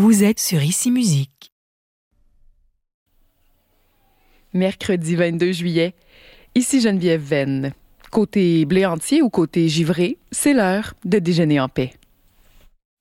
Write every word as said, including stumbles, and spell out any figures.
Vous êtes sur Ici Musique. Mercredi vingt-deux juillet, ici Geneviève Venn. Côté blé entier ou côté givré, c'est l'heure de déjeuner en paix.